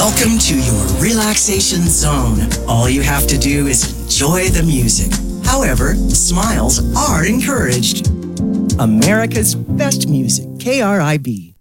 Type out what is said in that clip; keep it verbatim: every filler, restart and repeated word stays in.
Welcome to your relaxation zone. All you have to do is enjoy the music. However, smiles are encouraged. America's best music, K R I B.